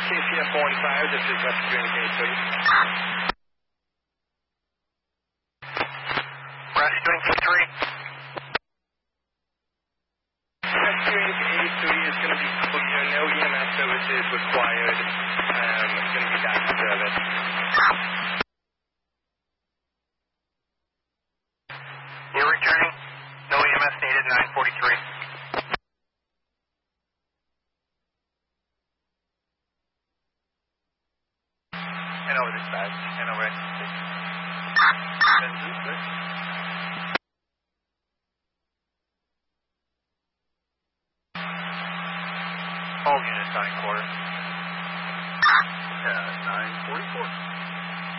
KCF 15, this is Rescue Engage 3. Rescuing for 3. Rescuing A3 is going to be clear. No EMS services required. It's going to be back to service.